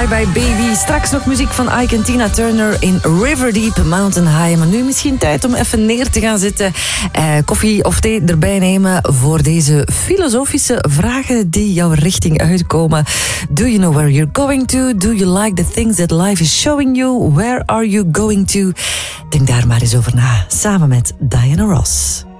Bye Bye Baby. Straks nog muziek van Ike en Tina Turner in River Deep, Mountain High. Maar nu misschien tijd om even neer te gaan zitten. Koffie of thee erbij nemen voor deze filosofische vragen die jouw richting uitkomen. Do you know where you're going to? Do you like the things that life is showing you? Where are you going to? Denk daar maar eens over na, samen met Diana Ross.